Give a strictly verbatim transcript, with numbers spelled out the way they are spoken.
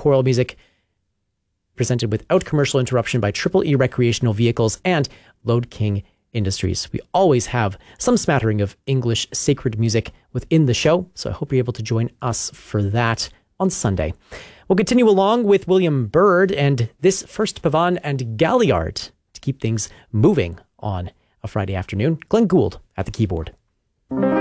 choral music presented without commercial interruption by Triple E Recreational Vehicles and Lode King Industries. We always have some smattering of English sacred music within the show, so I hope you're able to join us for that on Sunday. We'll continue along with William Byrd and this First Pavane and Galliard to keep things moving on a Friday afternoon. Glenn Gould at the keyboard.